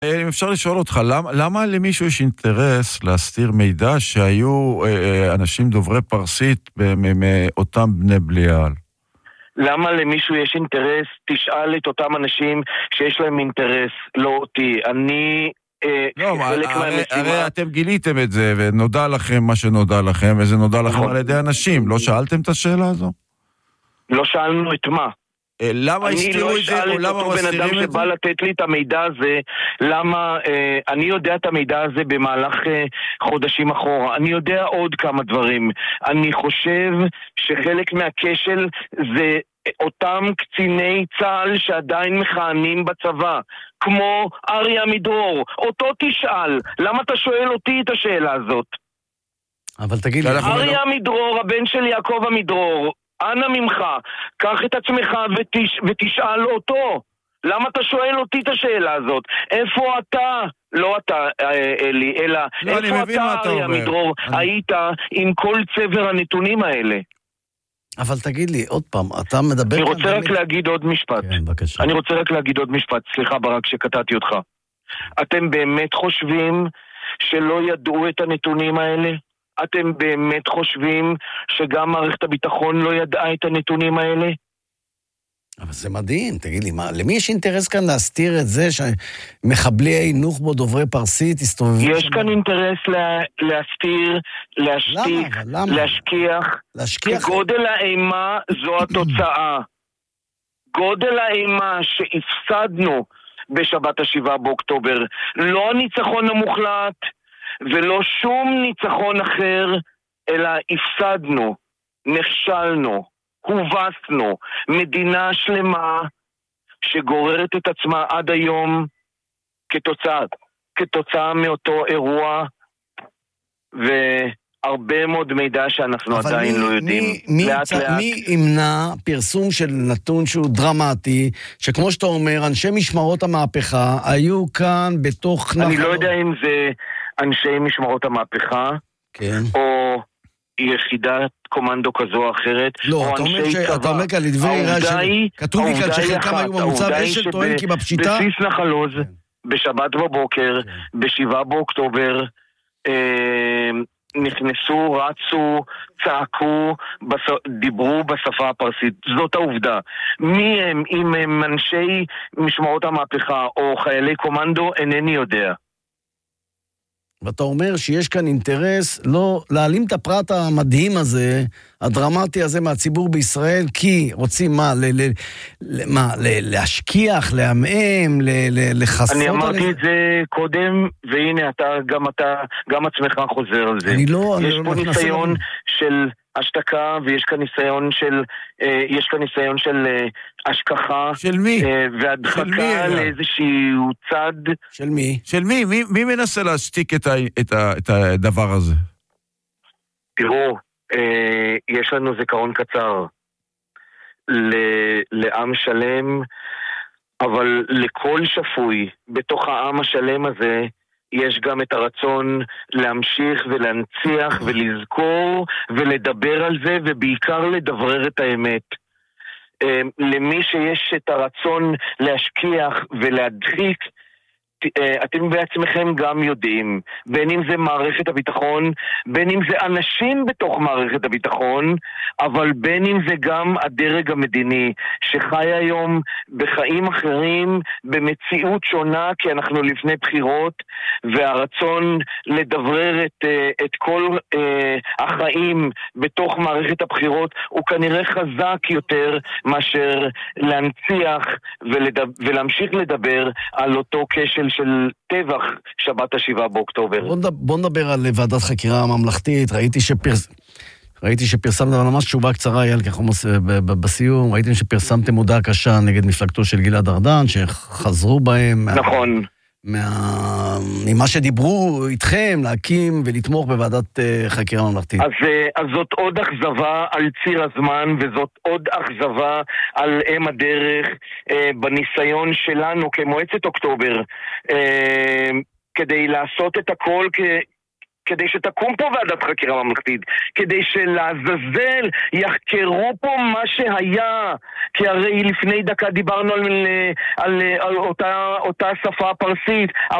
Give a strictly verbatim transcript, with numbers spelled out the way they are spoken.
אם אפשר לשאול אותך, למה, למה למישהו יש אינטרס להסתיר מידע שהיו אה, אנשים דוברי פרסית מאותם בני בליעל? למה למישהו יש אינטרס? תשאל את אותם אנשים שיש להם אינטרס, לא אותי. אני... לא, הרי, הרי אתם גיליתם את זה, ונודע לכם מה שנודע לכם, וזה נודע לכם על ידי אנשים. לא שאלתם את השאלה הזו? לא שאלנו את מה. למה הסתירו את זה, או למה מסתירים את זה? אני לא אשאל את אותו בן אדם שבא לתת לי את המידע הזה, למה, אה, אני יודע את המידע הזה במהלך אה, חודשים אחורה, אני יודע עוד כמה דברים. אני חושב שחלק מהכשל זה אותם קציני צה"ל שעדיין מכהנים בצבא, כמו אריה מדרור. אותו תשאל, למה אתה שואל אותי את השאלה הזאת? אבל תגיד לי, אריה מדרור, הבן של יעקב המדרור, אנא ממך, קח את עצמך ותש... ותשאל אותו. למה אתה שואל אותי את השאלה הזאת? איפה אתה, לא אתה אלי, אלא לא, איפה אתה, אריה מדרור, אני... היית עם כל צבר הנתונים האלה? אבל תגיד לי, עוד פעם, אתה מדבר... אני רוצה רק להגיד עוד משפט. כן, בבקשה. אני רוצה רק להגיד עוד משפט, סליחה ברק שקטעתי אותך. אתם באמת חושבים שלא ידעו את הנתונים האלה? אתם באמת חושבים שגם מערכת הביטחון לא ידעה את הנתונים האלה? אבל זה מדהים, תגיד לי, מה, למי יש אינטרס כאן להסתיר את זה שמחבלי נוח'בות דוברי פרסית הסתובבו? יש כאן אינטרס לה, להסתיר, להשתיק, למה? למה? להשכיח. להשכיח? גודל האימה זו התוצאה. גודל האימה שהפסדנו בשבת השבעה באוקטובר, לא הניצחון המוחלט, ולא שום ניצחון אחר, אלא הפסדנו, נכשלנו, הובסנו, מדינה שלמה שגוררת את עצמה עד היום כתוצאה, כתוצאה מאותו אירוע, והרבה מאוד מידע שאנחנו עדיין מי, לא יודעים. מי, מי, לאט צ... לאט. מי ימנע פרסום של נתון שהוא דרמטי, שכמו שאתה אומר, אנשי משמרות המהפכה היו כאן בתוך... אני לא יודע אם זה אנשי משמרות המהפכה, כן. או יחידת קומנדו כזו או אחרת, לא, או אתה אומר, אנשי ש... צבא. אתה אומר כאן לדברי רע של... כתוב לי כאן שחלקם היו במוצב אשל טוען כי בפשיטה... בסיס נחל עוז, כן. בשבת בבוקר, כן. בשבעה באוקטובר, אה, נכנסו, רצו, צעקו, בס... דיברו בשפה הפרסית. זאת העובדה. מי הם, אם הם אנשי משמרות המהפכה או חיילי קומנדו, אינני יודע. ואתה אומר שיש כאן אינטרס לא להעלים את הפרט המדהים הזה, הדרמטי הזה מהציבור בישראל, כי רוצים מה, ל, ל, ל, מה ל, להשכיח, להמאם, ל, ל, לחסות... אני אמרתי על... את זה קודם, והנה אתה, גם אתה, גם עצמך חוזר על זה. אני לא... יש אני פה לא ניסיון לא... של השתקה, ויש כאן ניסיון של, אה, יש כאן ניסיון של אה, השכחה. של מי? אה, והדחקה לאיזשהו צד. של מי? של מי? מי, מי מנסה להשתיק את, ה, את, ה, את הדבר הזה? תראו, אה, יש לנו זיכרון קצר ל, לעם שלם, אבל לכל שפוי בתוך העם השלם הזה, יש גם את הרצון להמשיך ולהנציח ולזכור ולדבר על זה, ובעיקר לדברר את האמת. למי שיש את הרצון להשכיח ולהדחיק, אתם בעצמכם גם יודעים, בין אם זה מערכת הביטחון, בין אם זה אנשים בתוך מערכת הביטחון, אבל בין אם זה גם הדרג המדיני, שחי היום בחיים אחרים, במציאות שונה, כי אנחנו לפני בחירות, והרצון לדברר את, את כל החיים בתוך מערכת הבחירות, הוא כנראה חזק יותר מאשר להנציח ולדבר, ולהמשיך לדבר על אותו כשל של טבח שבת השבעה באוקטובר. בוא נדבר, בוא נדבר על ועדת חקירה ממלכתית. ראיתי שפרס... ראיתי שפרסמתם ממש תשובה קצרה, יאל, ככה בסיום. ראיתם שפרסמתם הודעה קשה נגד מפלגתו של גלעד ארדן, שחזרו בהם... נכון. מה... ממה שדיברו איתכם להקים ולתמוך בוועדת חקירה ממלכתית. אז, אז זאת עוד אכזבה על ציר הזמן, וזאת עוד אכזבה על אם הדרך בניסיון שלנו כמועצת אוקטובר, כדי לעשות את הכל כ... כדי שתקום פה ועדת חקירה ממלכתית, כדי שלעזאזל יחקרו פה מה שהיה, כי הרי לפני דקה דיברנו על, על, על, על אותה, אותה שפה פרסית,